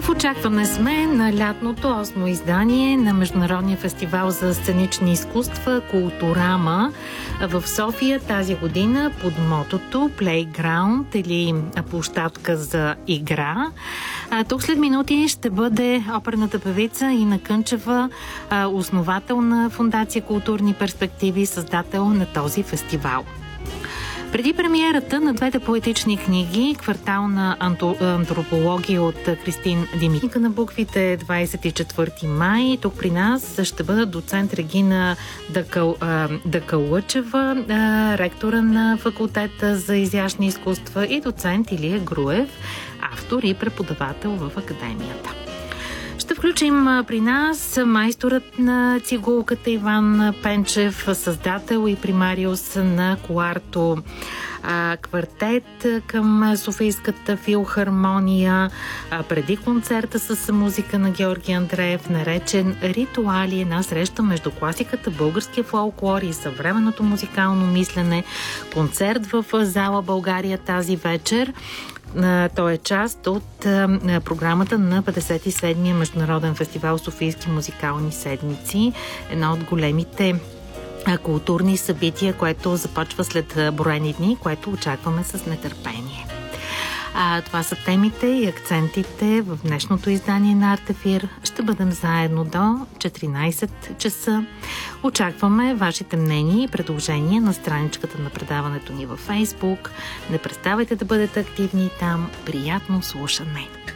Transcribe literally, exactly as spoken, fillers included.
В очакване сме на лятното осмо издание на Международния фестивал за сценични изкуства Културама в София тази година под мотото Playground или площадка за игра. А, тук след минути ще бъде оперната певица Ина Кънчева, а, основател на Фондация Културни перспективи, създател на този фестивал. Преди премиерата на двете поетични книги «Квартална антропология» от Кристин Димитрова на буквите двадесет и четвърти май, тук при нас ще бъдат доцент Регина Дъкъл, Дъкълъчева, ректора на факултета за изящни изкуства, и доцент Илия Груев, автор и преподавател в академията. Ще включим при нас майсторът на цигулката Иван Пенчев, създател и примариус на Куарто квартет към Софийската филхармония, преди концерта с музика на Георги Андреев, наречен Ритуали, една среща между класиката, българския фолклор и съвременното музикално мислене. Концерт в зала България тази вечер. Той е част от програмата на петдесет и седмия Международен фестивал Софийски музикални седмици. Една от големите културни събития, което започва след броени дни, което очакваме с нетърпение. А, това са темите и акцентите в днешното издание на Артефир. Ще бъдем заедно до четиринадесет часа. Очакваме вашите мнения и предложения на страничката на предаването ни във Фейсбук. Не преставайте да бъдете активни там. Приятно слушане!